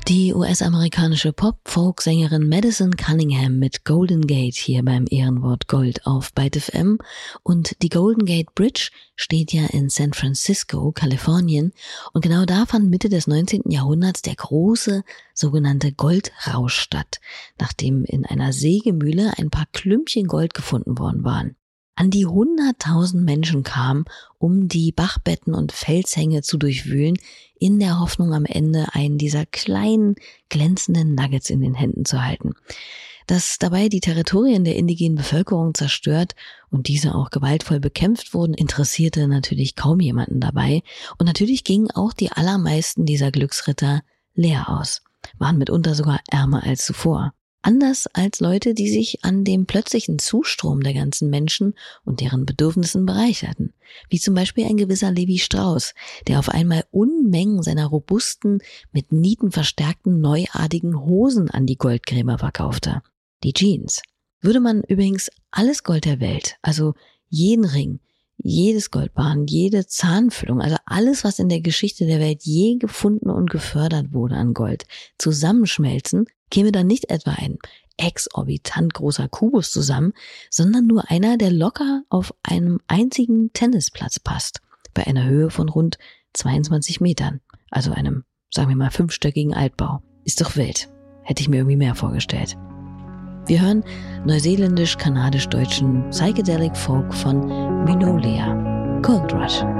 Die US-amerikanische Pop-Folk-Sängerin Madison Cunningham mit Golden Gate hier beim Ehrenwort Gold auf Byte FM. Und die Golden Gate Bridge steht ja in San Francisco, Kalifornien. Und genau da fand Mitte des 19. Jahrhunderts der große sogenannte Goldrausch statt, nachdem in einer Sägemühle ein paar Klümpchen Gold gefunden worden waren. An die 100.000 Menschen kamen, um die Bachbetten und Felshänge zu durchwühlen, in der Hoffnung, am Ende einen dieser kleinen, glänzenden Nuggets in den Händen zu halten. Dass dabei die Territorien der indigenen Bevölkerung zerstört und diese auch gewaltvoll bekämpft wurden, interessierte natürlich kaum jemanden dabei. Und natürlich gingen auch die allermeisten dieser Glücksritter leer aus, waren mitunter sogar ärmer als zuvor. Anders als Leute, die sich an dem plötzlichen Zustrom der ganzen Menschen und deren Bedürfnissen bereicherten. Wie zum Beispiel ein gewisser Levi Strauss, der auf einmal Unmengen seiner robusten, mit Nieten verstärkten, neuartigen Hosen an die Goldgräber verkaufte. Die Jeans. Würde man übrigens alles Gold der Welt, also jeden Ring, jedes Goldbarren, jede Zahnfüllung, also alles, was in der Geschichte der Welt je gefunden und gefördert wurde an Gold, zusammenschmelzen, käme dann nicht etwa ein exorbitant großer Kubus zusammen, sondern nur einer, der locker auf einem einzigen Tennisplatz passt, bei einer Höhe von rund 22 Metern, also einem, sagen wir mal, 5-stöckigen Altbau. Ist doch wild. Hätte ich mir irgendwie mehr vorgestellt. Wir hören neuseeländisch-kanadisch-deutschen Psychedelic Folk von Minolea, Gold Rush.